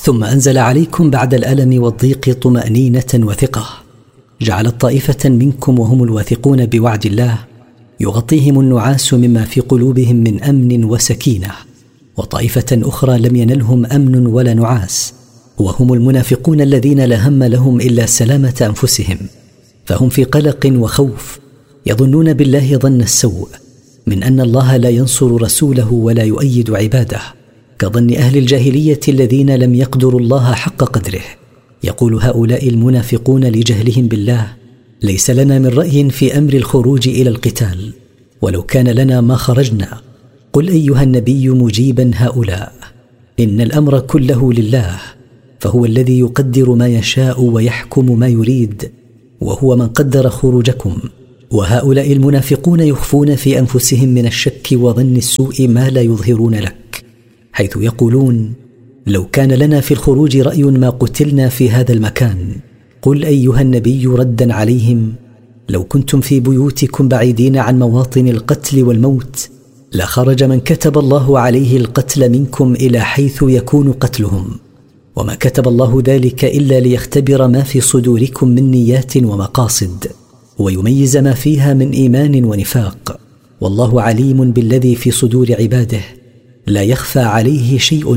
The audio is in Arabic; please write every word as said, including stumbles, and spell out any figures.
ثم أنزل عليكم بعد الألم والضيق طمأنينة وثقة، جعلت طائفة منكم وهم الواثقون بوعد الله يغطيهم النعاس مما في قلوبهم من أمن وسكينة، وطائفة أخرى لم ينلهم أمن ولا نعاس، وهم المنافقون الذين لا هم لهم إلا سلامة أنفسهم، فهم في قلق وخوف، يظنون بالله ظن السوء من أن الله لا ينصر رسوله ولا يؤيد عباده، كظن أهل الجاهلية الذين لم يقدروا الله حق قدره. يقول هؤلاء المنافقون لجهلهم بالله: ليس لنا من رأي في أمر الخروج إلى القتال، ولو كان لنا ما خرجنا. قل أيها النبي مجيبا هؤلاء: إن الأمر كله لله، فهو الذي يقدر ما يشاء ويحكم ما يريد، وهو من قدر خروجكم. وهؤلاء المنافقون يخفون في أنفسهم من الشك وظن السوء ما لا يظهرون لك، حيث يقولون: لو كان لنا في الخروج رأي ما قتلنا في هذا المكان. قل أيها النبي ردا عليهم: لو كنتم في بيوتكم بعيدين عن مواطن القتل والموت لخرج من كتب الله عليه القتل منكم إلى حيث يكون قتلهم، وما كتب الله ذلك إلا ليختبر ما في صدوركم من نيات ومقاصد، ويميز ما فيها من إيمان ونفاق، والله عليم بالذي في صدور عباده، لا يخفى عليه شيء